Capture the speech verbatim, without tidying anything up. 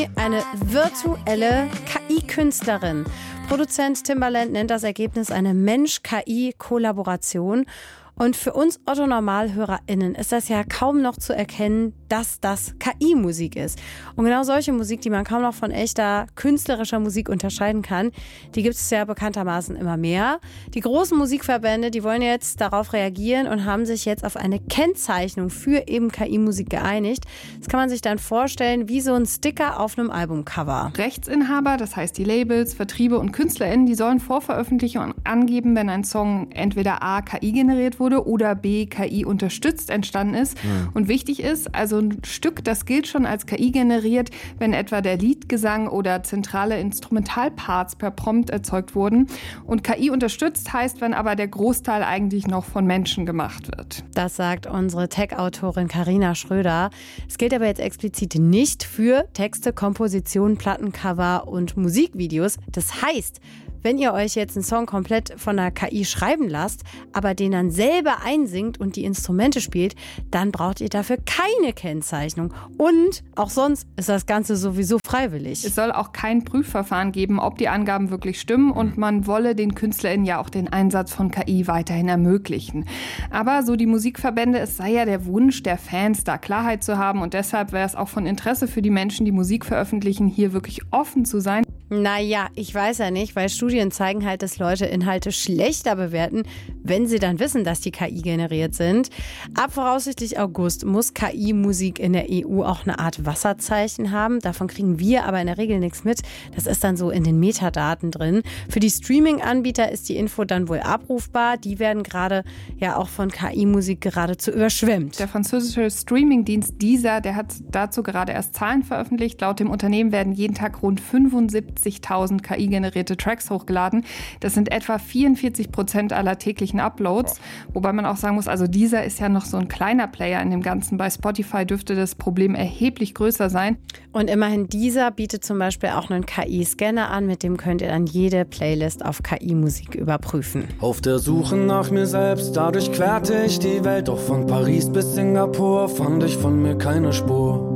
Eine virtuelle K I-Künstlerin. Produzent Timbaland nennt das Ergebnis eine Mensch-K I-Kollaboration. Und für uns Otto-NormalhörerInnen ist das ja kaum noch zu erkennen, dass das K I-Musik ist. Und genau solche Musik, die man kaum noch von echter künstlerischer Musik unterscheiden kann, die gibt es ja bekanntermaßen immer mehr. Die großen Musikverbände, die wollen jetzt darauf reagieren und haben sich jetzt auf eine Kennzeichnung für eben K I-Musik geeinigt. Das kann man sich dann vorstellen wie so ein Sticker auf einem Albumcover. Rechtsinhaber, das heißt die Labels, Vertriebe und KünstlerInnen, die sollen vor Veröffentlichung angeben, wenn ein Song entweder A, K I generiert wurde oder B, K I unterstützt entstanden ist. Ja. Und wichtig ist, also ein Stück, das gilt schon als K I generiert, wenn etwa der Liedgesang oder zentrale Instrumentalparts per Prompt erzeugt wurden. Und K I unterstützt heißt, wenn aber der Großteil eigentlich noch von Menschen gemacht wird. Das sagt unsere Tech-Autorin Carina Schröder. Es gilt aber jetzt explizit nicht für Texte, Kompositionen, Plattencover und Musikvideos. Das heißt, wenn ihr euch jetzt einen Song komplett von einer K I schreiben lasst, aber den dann selber einsingt und die Instrumente spielt, dann braucht ihr dafür keine Kennzeichnung. Und auch sonst ist das Ganze sowieso freiwillig. Es soll auch kein Prüfverfahren geben, ob die Angaben wirklich stimmen, und man wolle den KünstlerInnen ja auch den Einsatz von K I weiterhin ermöglichen. Aber so die Musikverbände, es sei ja der Wunsch der Fans, da Klarheit zu haben, und deshalb wäre es auch von Interesse für die Menschen, die Musik veröffentlichen, hier wirklich offen zu sein. Naja, ich weiß ja nicht, weil Studien zeigen halt, dass Leute Inhalte schlechter bewerten, wenn sie dann wissen, dass die K I generiert sind. Ab voraussichtlich August muss K I-Musik in der E U auch eine Art Wasserzeichen haben. Davon kriegen wir aber in der Regel nichts mit. Das ist dann so in den Metadaten drin. Für die Streaming-Anbieter ist die Info dann wohl abrufbar. Die werden gerade ja auch von K I-Musik geradezu überschwemmt. Der französische Streaming-Dienst Deezer, der hat dazu gerade erst Zahlen veröffentlicht. Laut dem Unternehmen werden jeden Tag rund fünfundsiebzigtausend K I-generierte Tracks hochgeladen. Das sind etwa vierundvierzig Prozent aller täglichen Uploads. Wobei man auch sagen muss, also Deezer ist ja noch so ein kleiner Player in dem Ganzen. Bei Spotify dürfte das Problem erheblich größer sein. Und immerhin Deezer bietet zum Beispiel auch einen K I-Scanner an. Mit dem könnt ihr dann jede Playlist auf K I-Musik überprüfen. Auf der Suche nach mir selbst, dadurch querte ich die Welt. Doch von Paris bis Singapur fand ich von mir keine Spur.